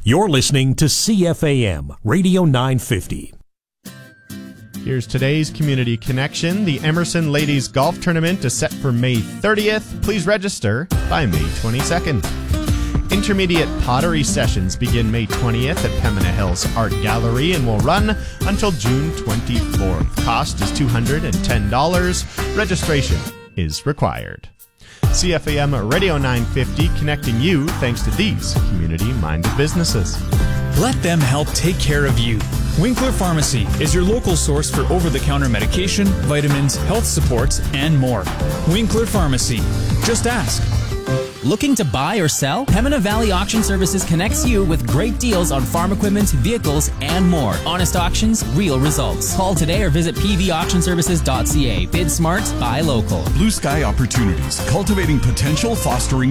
You're listening to CFAM Radio 950. Here's today's Community Connection. The Emerson Ladies Golf Tournament is set for May 30th. Please register by May 22nd. Intermediate pottery sessions begin May 20th at Pembina Hills Art Gallery and will run until June 24th. Cost is $210. Registration is required. CFAM Radio 950 connecting you thanks to these community-minded businesses. Let them help take care of you. Winkler Pharmacy is your local source for over-the-counter medication, vitamins, health supports, and more. Winkler Pharmacy. Just ask. Looking to buy or sell? Pembina Valley Auction Services connects you with great deals on farm equipment, vehicles, and more. Honest auctions, real results. Call today or visit pvauctionservices.ca. Bid smart, buy local. Blue Sky Opportunities, cultivating potential, fostering